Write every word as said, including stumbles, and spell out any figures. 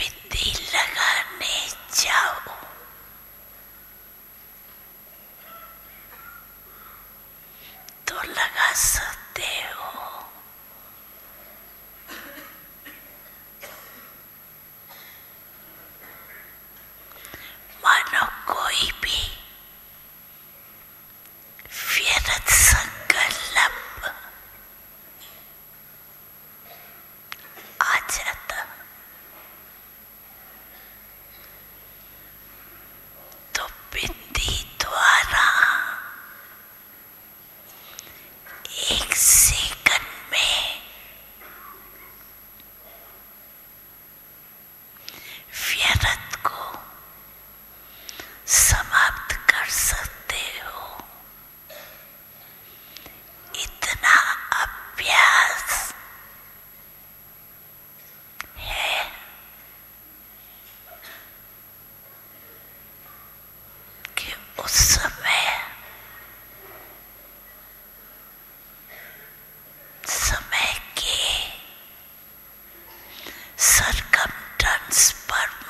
बिंदी लगाने जाओ तो लगा सकते हो, मानो कोई भी व्यर्थ संकल्प आ जाता तो बिंदी द्वारा एक सेकंड में व्यर्थ को समाप्त कर सकते हो। इतना अभ्यास है कि उस समय समय के सरकमस्टेंस पर